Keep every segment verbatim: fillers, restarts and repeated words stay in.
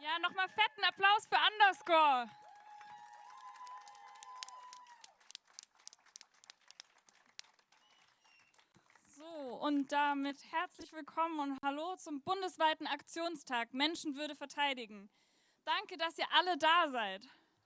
Ja, nochmal fetten Applaus für Underscore. So, und damit herzlich willkommen und hallo zum bundesweiten Aktionstag Menschenwürde verteidigen. Danke, dass ihr alle da seid.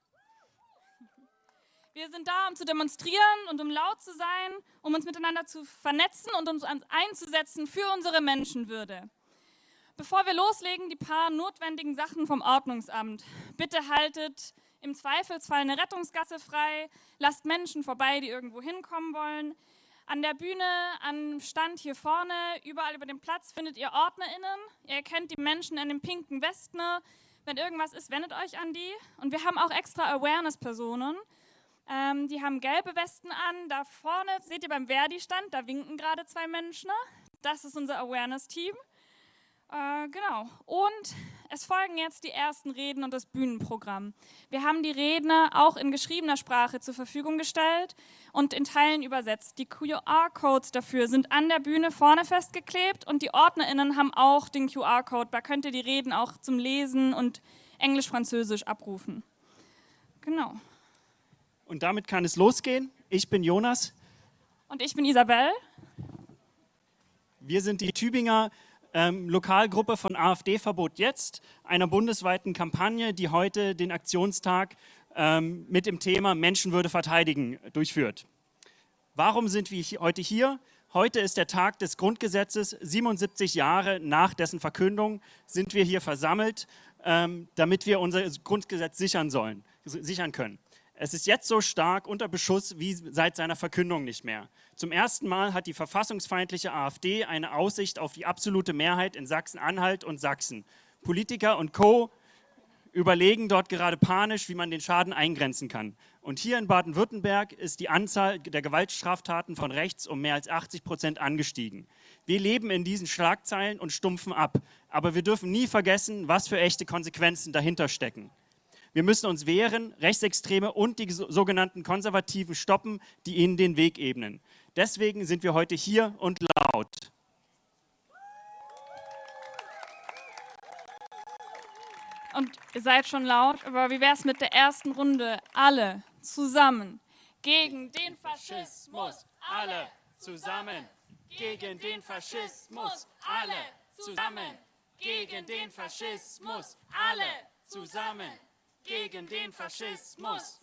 Wir sind da, um zu demonstrieren und um laut zu sein, um uns miteinander zu vernetzen und uns einzusetzen für unsere Menschenwürde. Bevor wir loslegen, die paar notwendigen Sachen vom Ordnungsamt. Bitte haltet im Zweifelsfall eine Rettungsgasse frei, lasst Menschen vorbei, die irgendwo hinkommen wollen. An der Bühne, am Stand hier vorne, überall über dem Platz findet ihr OrdnerInnen. Ihr erkennt die Menschen in den pinken Westen. Wenn irgendwas ist, wendet euch an die. Und wir haben auch extra Awareness-Personen. Ähm, die haben gelbe Westen an. Da vorne seht ihr beim Verdi-Stand, da winken gerade zwei Menschen. Das ist unser Awareness-Team. Äh, genau. Und es folgen jetzt die ersten Reden und das Bühnenprogramm. Wir haben die Redner auch in geschriebener Sprache zur Verfügung gestellt und in Teilen übersetzt. Die Q R-Codes dafür sind an der Bühne vorne festgeklebt und die OrdnerInnen haben auch den Q R-Code. Da könnt ihr die Reden auch zum Lesen und Englisch-Französisch abrufen. Genau. Und damit kann es losgehen. Ich bin Jonas. Und ich bin Isabel. Wir sind die Tübinger ähm, Lokalgruppe von AfD Verbot Jetzt, einer bundesweiten Kampagne, die heute den Aktionstag ähm, mit dem Thema Menschenwürde verteidigen durchführt. Warum sind wir heute hier? Heute ist der Tag des Grundgesetzes. siebenundsiebzig Jahre nach dessen Verkündung sind wir hier versammelt, ähm, damit wir unser Grundgesetz sichern sollen, sichern können. Es ist jetzt so stark unter Beschuss wie seit seiner Verkündung nicht mehr. Zum ersten Mal hat die verfassungsfeindliche AfD eine Aussicht auf die absolute Mehrheit in Sachsen-Anhalt und Sachsen. Politiker und Co. überlegen dort gerade panisch, wie man den Schaden eingrenzen kann. Und hier in Baden-Württemberg ist die Anzahl der Gewaltstraftaten von rechts um mehr als achtzig Prozent angestiegen. Wir leben in diesen Schlagzeilen und stumpfen ab. Aber wir dürfen nie vergessen, was für echte Konsequenzen dahinter stecken. Wir müssen uns wehren, Rechtsextreme und die sogenannten Konservativen stoppen, die ihnen den Weg ebnen. Deswegen sind wir heute hier und laut. Und ihr seid schon laut, aber wie wäre es mit der ersten Runde? Alle zusammen gegen den Faschismus. Alle zusammen gegen den Faschismus. Alle zusammen gegen den Faschismus. Alle zusammen gegen den Faschismus.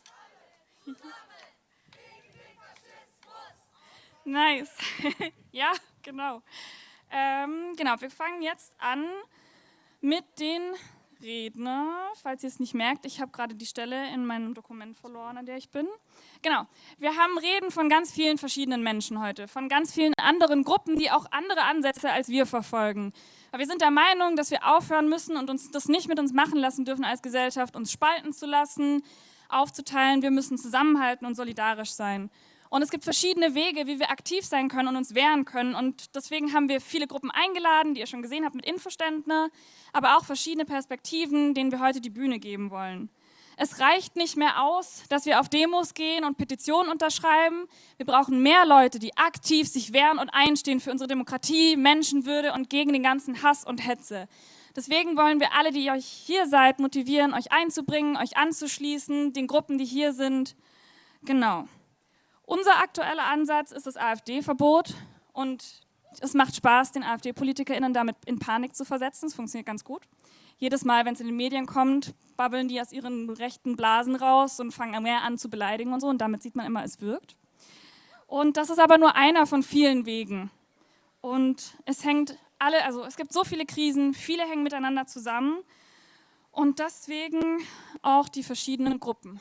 Nice. Ja, genau. Ähm, genau, wir fangen jetzt an mit den Rednern. Falls ihr es nicht merkt, ich habe gerade die Stelle in meinem Dokument verloren, an der ich bin. Genau, wir haben Reden von ganz vielen verschiedenen Menschen heute, von ganz vielen anderen Gruppen, die auch andere Ansätze als wir verfolgen. Aber wir sind der Meinung, dass wir aufhören müssen und uns das nicht mit uns machen lassen dürfen als Gesellschaft, uns spalten zu lassen, aufzuteilen. Wir müssen zusammenhalten und solidarisch sein. Und es gibt verschiedene Wege, wie wir aktiv sein können und uns wehren können. Und deswegen haben wir viele Gruppen eingeladen, die ihr schon gesehen habt mit Infoständen, aber auch verschiedene Perspektiven, denen wir heute die Bühne geben wollen. Es reicht nicht mehr aus, dass wir auf Demos gehen und Petitionen unterschreiben. Wir brauchen mehr Leute, die aktiv sich wehren und einstehen für unsere Demokratie, Menschenwürde und gegen den ganzen Hass und Hetze. Deswegen wollen wir alle, die euch hier seid, motivieren, euch einzubringen, euch anzuschließen, den Gruppen, die hier sind. Genau. Unser aktueller Ansatz ist das AfD-Verbot und es macht Spaß, den AfD-PolitikerInnen damit in Panik zu versetzen. Es funktioniert ganz gut. Jedes Mal, wenn es in den Medien kommt, babbeln die aus ihren rechten Blasen raus und fangen mehr an zu beleidigen und so. Und damit sieht man immer, es wirkt. Und das ist aber nur einer von vielen Wegen. Und es hängt alle, also es gibt so viele Krisen, viele hängen miteinander zusammen. Und deswegen auch die verschiedenen Gruppen.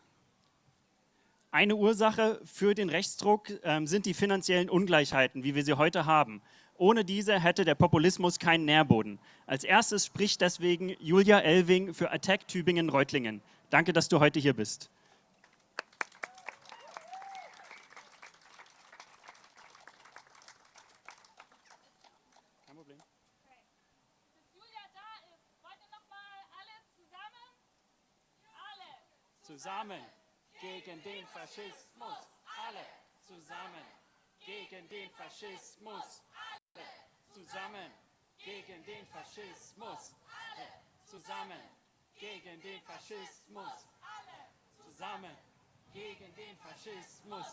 Eine Ursache für den Rechtsdruck ähm, sind die finanziellen Ungleichheiten, wie wir sie heute haben. Ohne diese hätte der Populismus keinen Nährboden. Als erstes spricht deswegen Julia Elving für Attac Tübingen-Reutlingen. Danke, dass du heute hier bist. Kein Problem. Bis Julia da ist, wollt ihr nochmal alle zusammen? Alle Zusammen gegen den Faschismus. Alle zusammen gegen den Faschismus. Alle zusammen gegen den Faschismus. Alle zusammen gegen den Faschismus. Zusammen gegen den Faschismus.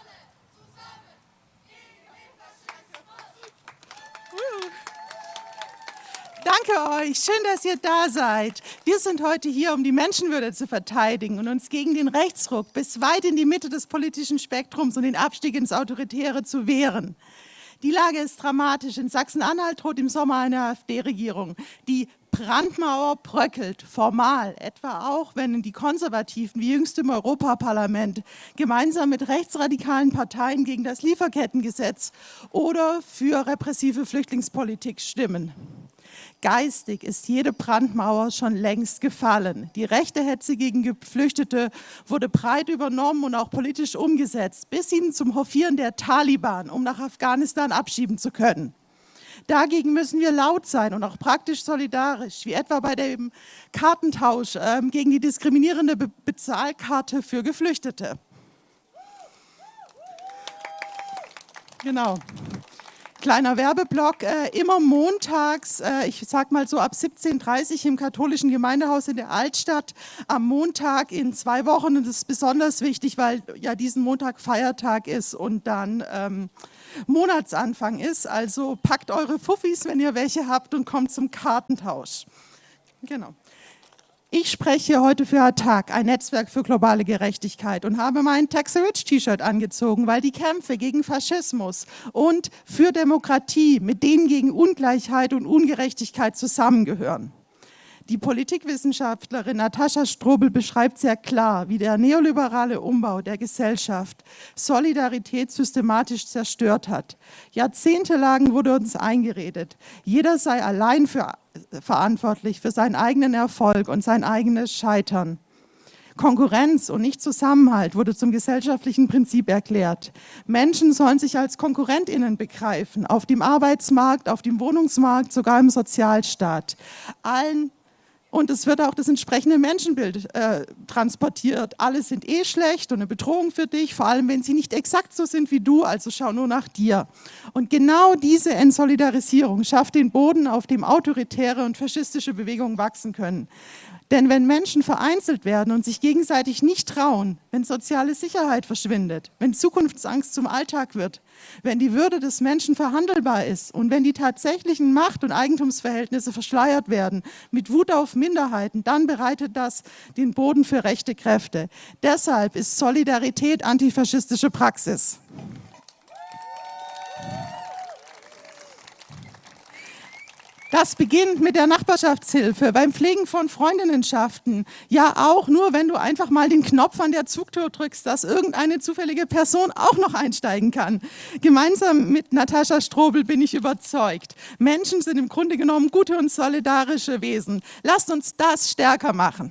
Danke euch, schön, dass ihr da seid. Wir sind heute hier, um die Menschenwürde zu verteidigen und uns gegen den Rechtsruck bis weit in die Mitte des politischen Spektrums und den Abstieg ins Autoritäre zu wehren. Die Lage ist dramatisch. In Sachsen-Anhalt droht im Sommer eine AfD-Regierung. Die Brandmauer bröckelt, formal, etwa auch, wenn die Konservativen, wie jüngst im Europaparlament, gemeinsam mit rechtsradikalen Parteien gegen das Lieferkettengesetz oder für repressive Flüchtlingspolitik stimmen. Geistig ist jede Brandmauer schon längst gefallen. Die rechte Hetze gegen Geflüchtete wurde breit übernommen und auch politisch umgesetzt, bis hin zum Hofieren der Taliban, um nach Afghanistan abschieben zu können. Dagegen müssen wir laut sein und auch praktisch solidarisch, wie etwa bei dem Kartentausch äh, gegen die diskriminierende Be- Bezahlkarte für Geflüchtete. Genau. Kleiner Werbeblock, äh, immer montags, äh, ich sag mal so ab siebzehn Uhr dreißig im katholischen Gemeindehaus in der Altstadt, am Montag in zwei Wochen. Und das ist besonders wichtig, weil ja diesen Montag Feiertag ist und dann ähm, Monatsanfang ist. Also packt eure Fuffis, wenn ihr welche habt, und kommt zum Kartentausch. Genau. Ich spreche heute für ATTAC, ein Netzwerk für globale Gerechtigkeit, und habe mein Tax the Rich T-Shirt angezogen, weil die Kämpfe gegen Faschismus und für Demokratie mit denen gegen Ungleichheit und Ungerechtigkeit zusammengehören. Die Politikwissenschaftlerin Natascha Strobel beschreibt sehr klar, wie der neoliberale Umbau der Gesellschaft Solidarität systematisch zerstört hat. Jahrzehntelang wurde uns eingeredet, jeder sei allein für, verantwortlich für seinen eigenen Erfolg und sein eigenes Scheitern. Konkurrenz und nicht Zusammenhalt wurde zum gesellschaftlichen Prinzip erklärt. Menschen sollen sich als KonkurrentInnen begreifen, auf dem Arbeitsmarkt, auf dem Wohnungsmarkt, sogar im Sozialstaat. Allen Und es wird auch das entsprechende Menschenbild äh, transportiert. Alle sind eh schlecht und eine Bedrohung für dich, vor allem wenn sie nicht exakt so sind wie du, also schau nur nach dir. Und genau diese Entsolidarisierung schafft den Boden, auf dem autoritäre und faschistische Bewegungen wachsen können. Denn wenn Menschen vereinzelt werden und sich gegenseitig nicht trauen, wenn soziale Sicherheit verschwindet, wenn Zukunftsangst zum Alltag wird, wenn die Würde des Menschen verhandelbar ist und wenn die tatsächlichen Macht- und Eigentumsverhältnisse verschleiert werden mit Wut auf Minderheiten, dann bereitet das den Boden für rechte Kräfte. Deshalb ist Solidarität antifaschistische Praxis. Das beginnt mit der Nachbarschaftshilfe, beim Pflegen von Freundinnenschaften. Ja, auch nur, wenn du einfach mal den Knopf an der Zugtür drückst, dass irgendeine zufällige Person auch noch einsteigen kann. Gemeinsam mit Natascha Strobel bin ich überzeugt. Menschen sind im Grunde genommen gute und solidarische Wesen. Lasst uns das stärker machen.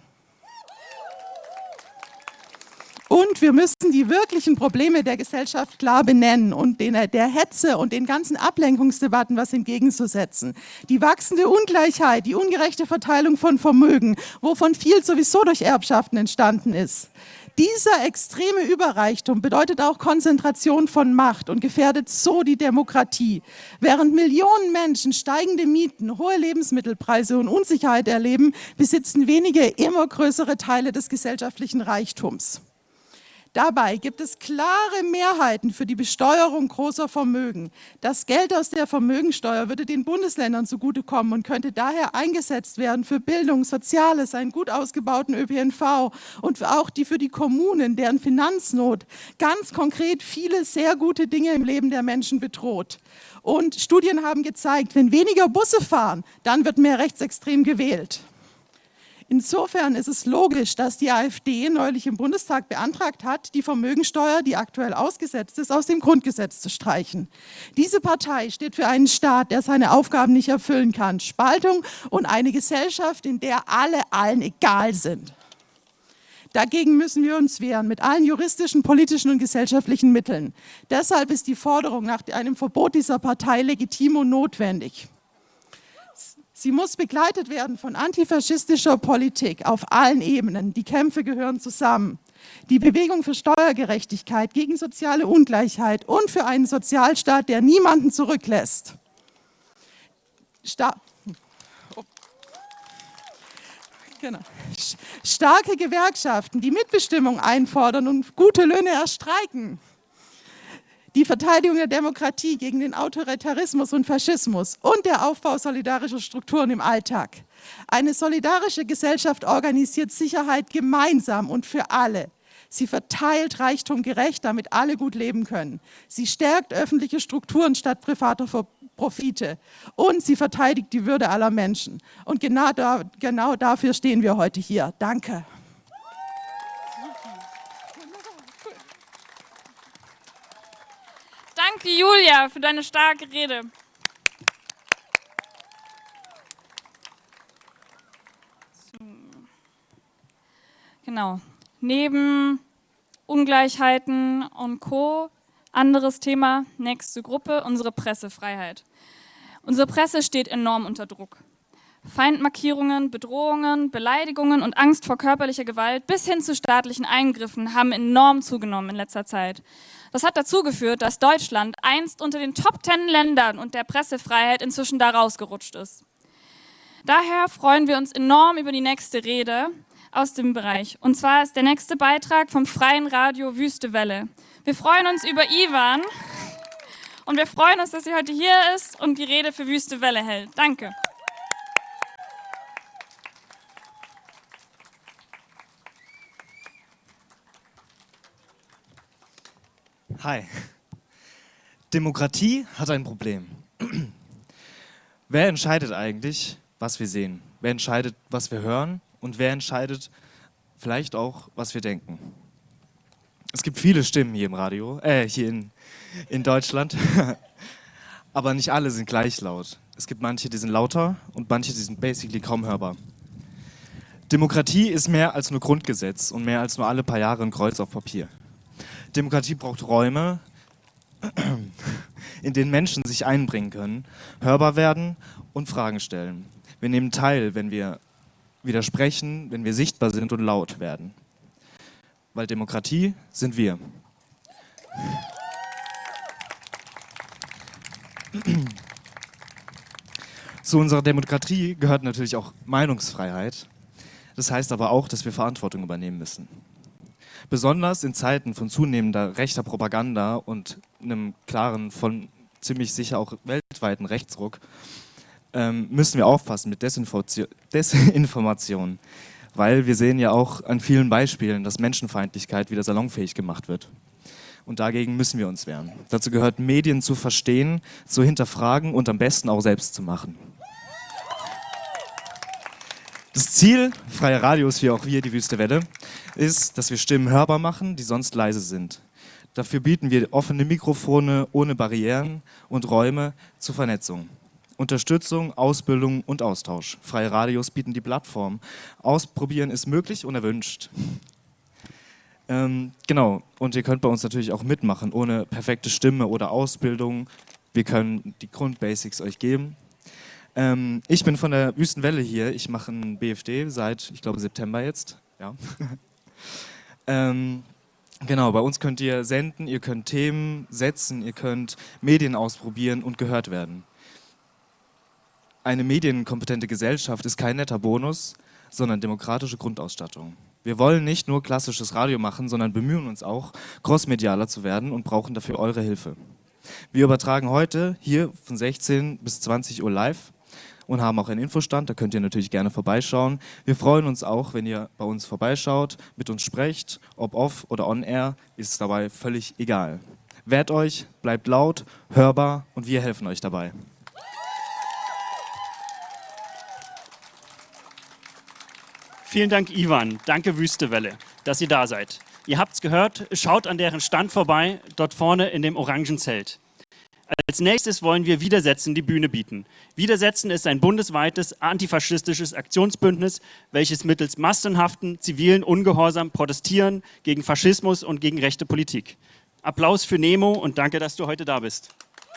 Und wir müssen die wirklichen Probleme der Gesellschaft klar benennen und den, der Hetze und den ganzen Ablenkungsdebatten was entgegenzusetzen. Die wachsende Ungleichheit, die ungerechte Verteilung von Vermögen, wovon viel sowieso durch Erbschaften entstanden ist. Dieser extreme Überreichtum bedeutet auch Konzentration von Macht und gefährdet so die Demokratie. Während Millionen Menschen steigende Mieten, hohe Lebensmittelpreise und Unsicherheit erleben, besitzen wenige immer größere Teile des gesellschaftlichen Reichtums. Dabei gibt es klare Mehrheiten für die Besteuerung großer Vermögen. Das Geld aus der Vermögensteuer würde den Bundesländern zugutekommen und könnte daher eingesetzt werden für Bildung, Soziales, einen gut ausgebauten Ö P N V und auch die für die Kommunen, deren Finanznot ganz konkret viele sehr gute Dinge im Leben der Menschen bedroht. Und Studien haben gezeigt, wenn weniger Busse fahren, dann wird mehr rechtsextrem gewählt. Insofern ist es logisch, dass die AfD neulich im Bundestag beantragt hat, die Vermögensteuer, die aktuell ausgesetzt ist, aus dem Grundgesetz zu streichen. Diese Partei steht für einen Staat, der seine Aufgaben nicht erfüllen kann. Spaltung und eine Gesellschaft, in der alle allen egal sind. Dagegen müssen wir uns wehren, mit allen juristischen, politischen und gesellschaftlichen Mitteln. Deshalb ist die Forderung nach einem Verbot dieser Partei legitim und notwendig. Sie muss begleitet werden von antifaschistischer Politik auf allen Ebenen. Die Kämpfe gehören zusammen. Die Bewegung für Steuergerechtigkeit, gegen soziale Ungleichheit und für einen Sozialstaat, der niemanden zurücklässt. Sta- Genau. Starke Gewerkschaften, die Mitbestimmung einfordern und gute Löhne erstreiken. Die Verteidigung der Demokratie gegen den Autoritarismus und Faschismus und der Aufbau solidarischer Strukturen im Alltag. Eine solidarische Gesellschaft organisiert Sicherheit gemeinsam und für alle. Sie verteilt Reichtum gerecht, damit alle gut leben können. Sie stärkt öffentliche Strukturen statt privater Profite. Und sie verteidigt die Würde aller Menschen. Und genau, da, genau dafür stehen wir heute hier. Danke. Danke, Julia, für deine starke Rede. So. Genau. Neben Ungleichheiten und Co. anderes Thema, nächste Gruppe, unsere Pressefreiheit. Unsere Presse steht enorm unter Druck. Feindmarkierungen, Bedrohungen, Beleidigungen und Angst vor körperlicher Gewalt bis hin zu staatlichen Eingriffen haben enorm zugenommen in letzter Zeit. Das hat dazu geführt, dass Deutschland einst unter den Top Ten Ländern und der Pressefreiheit inzwischen da rausgerutscht ist. Daher freuen wir uns enorm über die nächste Rede aus dem Bereich. Und zwar ist der nächste Beitrag vom Freien Radio Wüste Welle. Wir freuen uns über Ivan und wir freuen uns, dass sie heute hier ist und die Rede für Wüste Welle hält. Danke. Hi. Demokratie hat ein Problem. Wer entscheidet eigentlich, was wir sehen? Wer entscheidet, was wir hören? Und wer entscheidet vielleicht auch, was wir denken? Es gibt viele Stimmen hier im Radio, äh, hier in, in Deutschland, aber nicht alle sind gleich laut. Es gibt manche, die sind lauter und manche, die sind basically kaum hörbar. Demokratie ist mehr als nur Grundgesetz und mehr als nur alle paar Jahre ein Kreuz auf Papier. Demokratie braucht Räume, in denen Menschen sich einbringen können, hörbar werden und Fragen stellen. Wir nehmen teil, wenn wir widersprechen, wenn wir sichtbar sind und laut werden. Weil Demokratie sind wir. Zu unserer Demokratie gehört natürlich auch Meinungsfreiheit. Das heißt aber auch, dass wir Verantwortung übernehmen müssen. Besonders in Zeiten von zunehmender rechter Propaganda und einem klaren, von ziemlich sicher auch weltweiten Rechtsruck, ähm, müssen wir aufpassen mit Desinformation, Desinformation, weil wir sehen ja auch an vielen Beispielen, dass Menschenfeindlichkeit wieder salonfähig gemacht wird. Und dagegen müssen wir uns wehren. Dazu gehört, Medien zu verstehen, zu hinterfragen und am besten auch selbst zu machen. Das Ziel freier Radios, wie auch wir, die Wüste Welle, ist, dass wir Stimmen hörbar machen, die sonst leise sind. Dafür bieten wir offene Mikrofone ohne Barrieren und Räume zur Vernetzung. Unterstützung, Ausbildung und Austausch. Freie Radios bieten die Plattform. Ausprobieren ist möglich und erwünscht. Ähm, genau, und ihr könnt bei uns natürlich auch mitmachen, ohne perfekte Stimme oder Ausbildung. Wir können die Grundbasics euch geben. Ähm, ich bin von der Wüstenwelle hier. Ich mache ein B F D seit, ich glaube, September jetzt. Ja. ähm, genau, bei uns könnt ihr senden, ihr könnt Themen setzen, ihr könnt Medien ausprobieren und gehört werden. Eine medienkompetente Gesellschaft ist kein netter Bonus, sondern demokratische Grundausstattung. Wir wollen nicht nur klassisches Radio machen, sondern bemühen uns auch, crossmedialer zu werden und brauchen dafür eure Hilfe. Wir übertragen heute hier von sechzehn bis zwanzig Uhr live und haben auch einen Infostand, da könnt ihr natürlich gerne vorbeischauen. Wir freuen uns auch, wenn ihr bei uns vorbeischaut, mit uns sprecht, ob off oder on air, ist dabei völlig egal. Wehrt euch, bleibt laut, hörbar und wir helfen euch dabei. Vielen Dank, Ivan. Danke, Wüstewelle, dass ihr da seid. Ihr habt's gehört, schaut an deren Stand vorbei, dort vorne in dem orangen Zelt. Als nächstes wollen wir Widersetzen die Bühne bieten. Widersetzen ist ein bundesweites antifaschistisches Aktionsbündnis, welches mittels massenhaften zivilen Ungehorsam protestieren gegen Faschismus und gegen rechte Politik. Applaus für Nemo und danke, dass du heute da bist.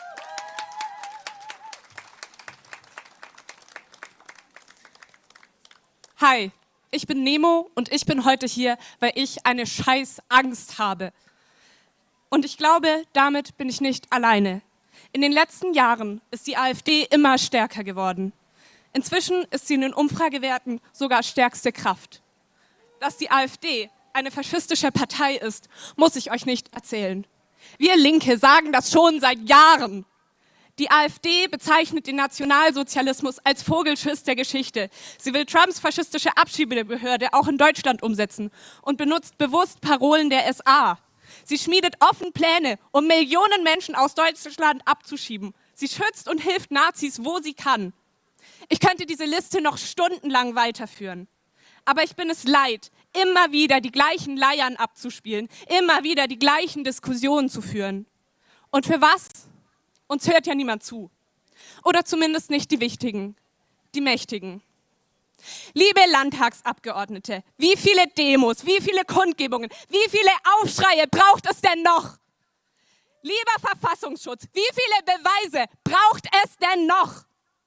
Hi, ich bin Nemo und ich bin heute hier, weil ich eine scheiß Angst habe. Und ich glaube, damit bin ich nicht alleine. In den letzten Jahren ist die AfD immer stärker geworden. Inzwischen ist sie in den Umfragewerten sogar stärkste Kraft. Dass die AfD eine faschistische Partei ist, muss ich euch nicht erzählen. Wir Linke sagen das schon seit Jahren. Die AfD bezeichnet den Nationalsozialismus als Vogelschiss der Geschichte. Sie will Trumps faschistische Abschiebebehörde auch in Deutschland umsetzen und benutzt bewusst Parolen der S A. Sie schmiedet offen Pläne, um Millionen Menschen aus Deutschland abzuschieben. Sie schützt und hilft Nazis, wo sie kann. Ich könnte diese Liste noch stundenlang weiterführen. Aber ich bin es leid, immer wieder die gleichen Leiern abzuspielen, immer wieder die gleichen Diskussionen zu führen. Und für was? Uns hört ja niemand zu. Oder zumindest nicht die Wichtigen, die Mächtigen. Liebe Landtagsabgeordnete, wie viele Demos, wie viele Kundgebungen, wie viele Aufschreie braucht es denn noch? Lieber Verfassungsschutz, wie viele Beweise braucht es denn noch?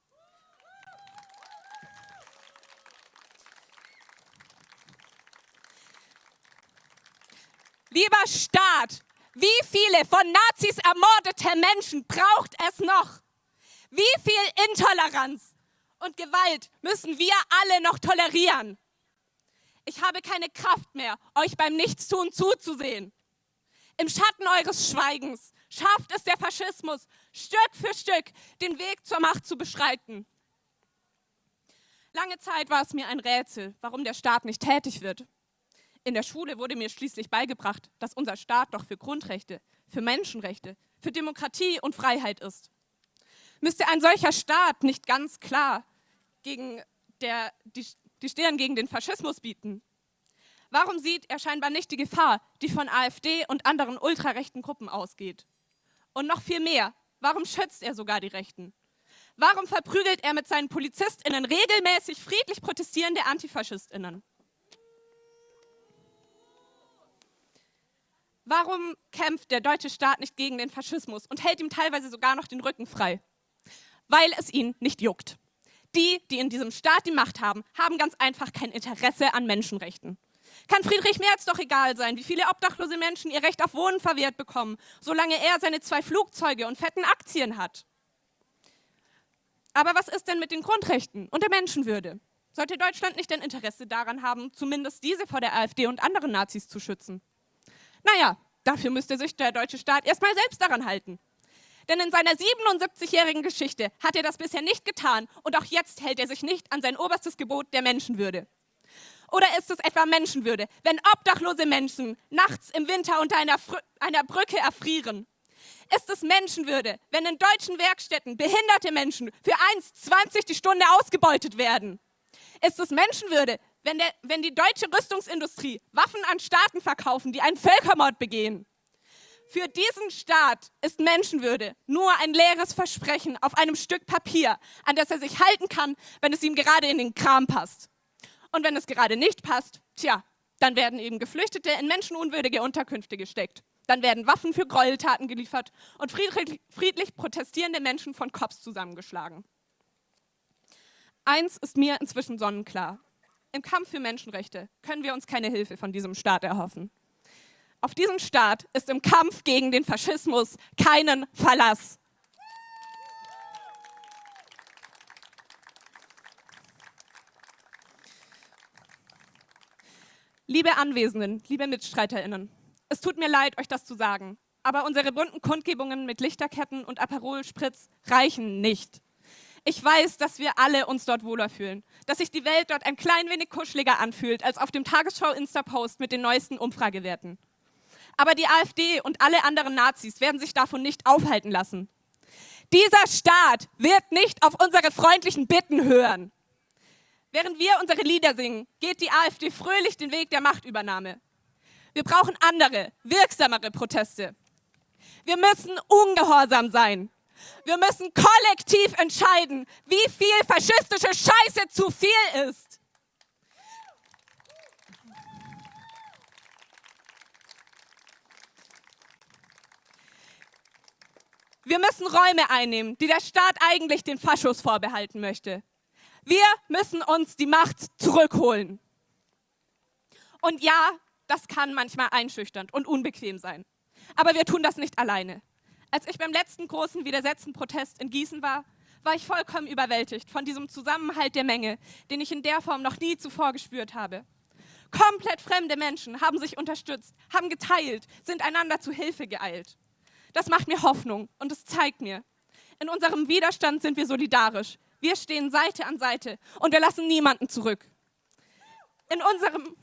Lieber Staat, wie viele von Nazis ermordete Menschen braucht es noch? Wie viel Intoleranz und Gewalt müssen wir alle noch tolerieren? Ich habe keine Kraft mehr, euch beim Nichtstun zuzusehen. Im Schatten eures Schweigens schafft es der Faschismus, Stück für Stück den Weg zur Macht zu beschreiten. Lange Zeit war es mir ein Rätsel, warum der Staat nicht tätig wird. In der Schule wurde mir schließlich beigebracht, dass unser Staat doch für Grundrechte, für Menschenrechte, für Demokratie und Freiheit ist. Müsste ein solcher Staat nicht ganz klar gegen der, die, die Stirn gegen den Faschismus bieten? Warum sieht er scheinbar nicht die Gefahr, die von AfD und anderen ultrarechten Gruppen ausgeht? Und noch viel mehr, warum schützt er sogar die Rechten? Warum verprügelt er mit seinen PolizistInnen regelmäßig friedlich protestierende AntifaschistInnen? Warum kämpft der deutsche Staat nicht gegen den Faschismus und hält ihm teilweise sogar noch den Rücken frei? Weil es ihn nicht juckt. Die, die in diesem Staat die Macht haben, haben ganz einfach kein Interesse an Menschenrechten. Kann Friedrich Merz doch egal sein, wie viele obdachlose Menschen ihr Recht auf Wohnen verwehrt bekommen, solange er seine zwei Flugzeuge und fetten Aktien hat. Aber was ist denn mit den Grundrechten und der Menschenwürde? Sollte Deutschland nicht ein Interesse daran haben, zumindest diese vor der AfD und anderen Nazis zu schützen? Naja, dafür müsste sich der deutsche Staat erstmal selbst daran halten. Denn in seiner siebenundsiebzigjährigen Geschichte hat er das bisher nicht getan und auch jetzt hält er sich nicht an sein oberstes Gebot der Menschenwürde. Oder ist es etwa Menschenwürde, wenn obdachlose Menschen nachts im Winter unter einer, Fr- einer Brücke erfrieren? Ist es Menschenwürde, wenn in deutschen Werkstätten behinderte Menschen für eins zwanzig die Stunde ausgebeutet werden? Ist es Menschenwürde, wenn, der, wenn die deutsche Rüstungsindustrie Waffen an Staaten verkaufen, die einen Völkermord begehen? Für diesen Staat ist Menschenwürde nur ein leeres Versprechen auf einem Stück Papier, an das er sich halten kann, wenn es ihm gerade in den Kram passt. Und wenn es gerade nicht passt, tja, dann werden eben Geflüchtete in menschenunwürdige Unterkünfte gesteckt. Dann werden Waffen für Gräueltaten geliefert und friedlich, friedlich protestierende Menschen von Cops zusammengeschlagen. Eins ist mir inzwischen sonnenklar. Im Kampf für Menschenrechte können wir uns keine Hilfe von diesem Staat erhoffen. Auf diesen Staat ist im Kampf gegen den Faschismus keinen Verlass. Liebe Anwesenden, liebe MitstreiterInnen, es tut mir leid, euch das zu sagen, aber unsere bunten Kundgebungen mit Lichterketten und Aperol Spritz reichen nicht. Ich weiß, dass wir alle uns dort wohler fühlen, dass sich die Welt dort ein klein wenig kuscheliger anfühlt als auf dem Tagesschau-Insta-Post mit den neuesten Umfragewerten. Aber die AfD und alle anderen Nazis werden sich davon nicht aufhalten lassen. Dieser Staat wird nicht auf unsere freundlichen Bitten hören. Während wir unsere Lieder singen, geht die AfD fröhlich den Weg der Machtübernahme. Wir brauchen andere, wirksamere Proteste. Wir müssen ungehorsam sein. Wir müssen kollektiv entscheiden, wie viel faschistische Scheiße zu viel ist. Wir müssen Räume einnehmen, die der Staat eigentlich den Faschos vorbehalten möchte. Wir müssen uns die Macht zurückholen. Und ja, das kann manchmal einschüchternd und unbequem sein. Aber wir tun das nicht alleine. Als ich beim letzten großen Widersetzen-Protest in Gießen war, war ich vollkommen überwältigt von diesem Zusammenhalt der Menge, den ich in der Form noch nie zuvor gespürt habe. Komplett fremde Menschen haben sich unterstützt, haben geteilt, sind einander zu Hilfe geeilt. Das macht mir Hoffnung und es zeigt mir, in unserem Widerstand sind wir solidarisch. Wir stehen Seite an Seite und wir lassen niemanden zurück. In unserem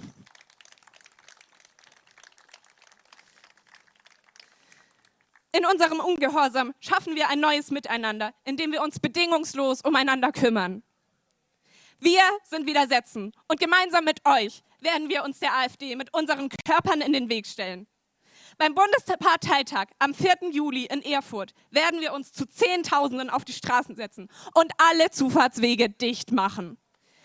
In unserem Ungehorsam schaffen wir ein neues Miteinander, in dem wir uns bedingungslos umeinander kümmern. Wir sind Widersetzen und gemeinsam mit euch werden wir uns der AfD mit unseren Körpern in den Weg stellen. Beim Bundesparteitag am vierten Juli in Erfurt werden wir uns zu Zehntausenden auf die Straßen setzen und alle Zufahrtswege dicht machen.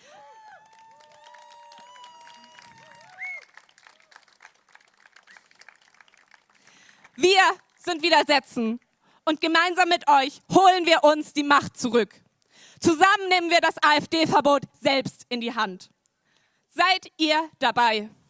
Wir sind Widersetzen und gemeinsam mit euch holen wir uns die Macht zurück. Zusammen nehmen wir das AfD-Verbot selbst in die Hand. Seid ihr dabei?